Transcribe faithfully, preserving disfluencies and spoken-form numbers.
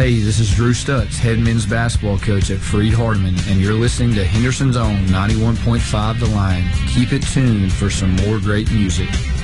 Hey, this is Drew Stutz, head men's basketball coach at Freed Hardeman, and you're listening to Henderson's Own ninety-one point five The Line. Keep it tuned for some more great music.